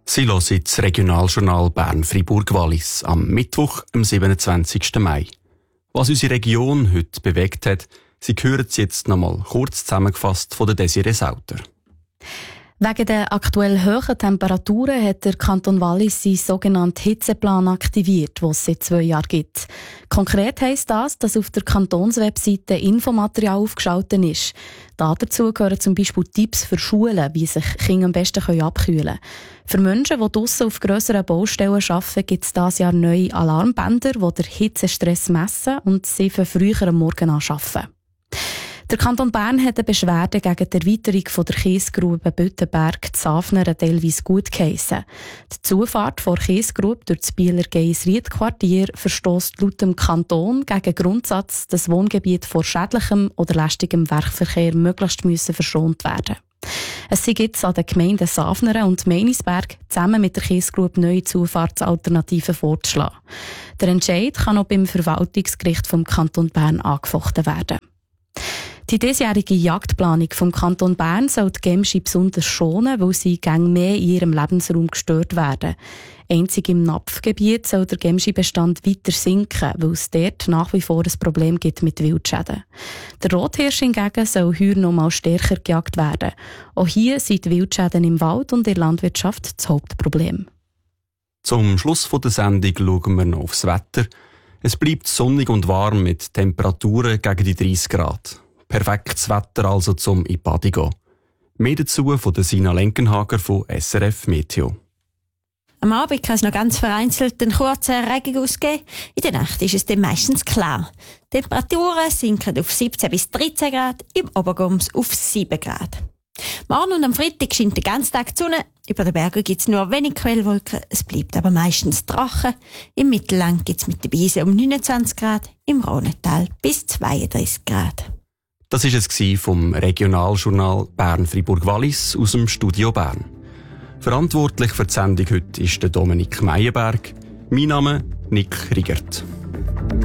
Sie hören das Regionaljournal Bern-Fribourg-Wallis am Mittwoch, am 27. Mai. Was unsere Region heute bewegt hat, Sie hören es jetzt noch mal kurz zusammengefasst von der Desiree Sauter. Wegen der aktuell hohen Temperaturen hat der Kanton Wallis seinen sogenannten Hitzeplan aktiviert, den es seit 2 Jahren gibt. Konkret heisst das, dass auf der Kantonswebseite Infomaterial aufgeschaltet ist. Dazu gehören zum Beispiel Tipps für Schulen, wie sich Kinder am besten abkühlen können. Für Menschen, die draussen auf grösseren Baustellen arbeiten, gibt es dieses Jahr neue Alarmbänder, die den Hitzestress messen und sie für früher am Morgen anschaffen. Der Kanton Bern hat eine Beschwerde gegen die Erweiterung der Kiesgrube Büttenberg Zafnern teilweise gut geheissen. Die Zufahrt vor Kiesgrube durch das Bieler Geisried-Quartier verstösst laut dem Kanton gegen den Grundsatz, dass Wohngebiete vor schädlichem oder lästigem Werkverkehr möglichst verschont werden müssen. Es sei jetzt an den Gemeinden Safnern und Meinisberg zusammen mit der Kiesgrube neue Zufahrtsalternativen vorzuschlagen. Der Entscheid kann noch beim Verwaltungsgericht vom Kanton Bern angefochten werden. Die diesjährige Jagdplanung vom Kanton Bern soll die Gämschi besonders schonen, weil sie gäng mehr in ihrem Lebensraum gestört werden. Einzig im Napfgebiet soll der Gämschi-Bestand weiter sinken, weil es dort nach wie vor ein Problem gibt mit Wildschäden. Der Rothirsch hingegen soll heuer noch mal stärker gejagt werden. Auch hier sind die Wildschäden im Wald und in der Landwirtschaft das Hauptproblem. Zum Schluss der Sendung schauen wir noch aufs Wetter. Es bleibt sonnig und warm mit Temperaturen gegen die 30 Grad. Perfektes Wetter also zum in die Bade gehen. Mehr dazu von der Sina Lenkenhager von SRF Meteo. Am Abend kann es noch ganz vereinzelt einen kurzen Regen ausgeben. In der Nacht ist es dann meistens klar. Die Temperaturen sinken auf 17 bis 13 Grad, im Obergums auf 7 Grad. Morgen und am Freitag scheint den ganzen Tag die Sonne. Über den Bergen gibt es nur wenig Quellwolken, es bleibt aber meistens trocken. Im Mittelland gibt es mit der Beise um 29 Grad, im Rhônetal bis 32 Grad. Das war es vom Regionaljournal Bern-Fribourg-Wallis aus dem Studio Bern. Verantwortlich für die Sendung heute ist der Dominik Meyerberg. Mein Name Nick Rigert.